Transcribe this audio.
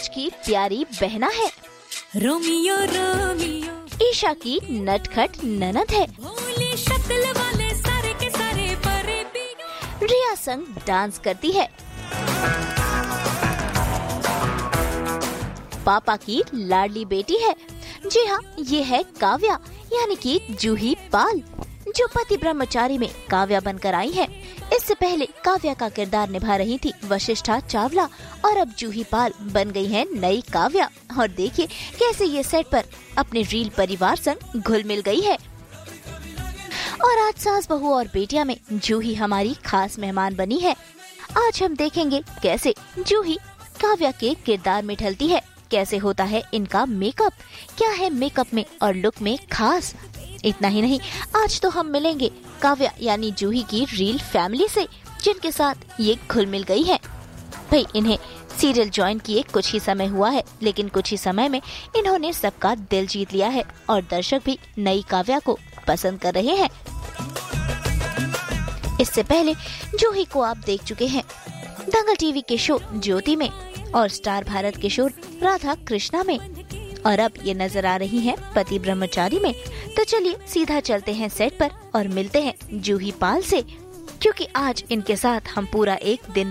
आदर्श की प्यारी बहना है। रोमियो रोमियो ईशा की नटखट ननद है। भोली शक्ल वाले सारे के सारे परे पियो। रिया संग डांस करती है। पापा की लाडली बेटी है। जी हाँ, ये है काव्या यानी कि जूही पाल, जो पति ब्रह्मचारी में काव्या बनकर आई है। इससे पहले काव्या का किरदार निभा रही थी वशिष्ठा चावला और अब जूही पाल बन गई है नई काव्या। और देखिए कैसे ये सेट पर अपने रील परिवार संग घुल मिल गई है। और आज सास बहू और बेटिया में जूही हमारी खास मेहमान बनी है। आज हम देखेंगे कैसे जूही काव्या के किरदार में ढलती है, कैसे होता है इनका मेकअप, क्या है मेकअप में और लुक में खास। इतना ही नहीं, आज तो हम मिलेंगे काव्या यानी जूही की रियल फैमिली से, जिनके साथ ये घुल मिल गई है। भाई इन्हें सीरियल ज्वाइन किए कुछ ही समय हुआ है, लेकिन कुछ ही समय में इन्होंने सबका दिल जीत लिया है और दर्शक भी नई काव्या को पसंद कर रहे हैं। इससे पहले जूही को आप देख चुके हैं दंगल टीवी के शो ज्योति में और स्टार भारत के शो राधा कृष्णा में, और अब ये नजर आ रही हैं पति ब्रह्मचारी में। तो चलिए सीधा चलते हैं सेट पर और मिलते हैं जूही पाल से, क्योंकि आज इनके साथ हम पूरा एक दिन